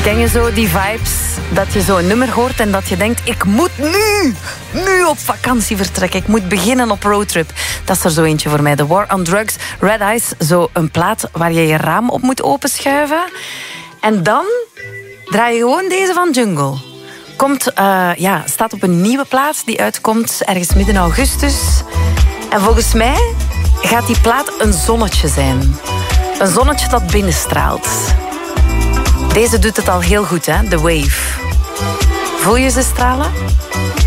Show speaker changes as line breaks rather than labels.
Ken je zo die vibes dat je zo een nummer hoort en dat je denkt, ik moet nu op vakantie vertrekken. Ik moet beginnen op roadtrip. Dat is er zo eentje voor mij. The War on Drugs, Red Eyes. Zo een plaat waar je je raam op moet openschuiven. En dan draai je gewoon deze van Jungle. Staat op een nieuwe plaat die uitkomt ergens midden augustus. En volgens mij gaat die plaat een zonnetje zijn. Een zonnetje dat binnenstraalt. Deze doet het al heel goed, hè? The Wave. Voel je ze stralen?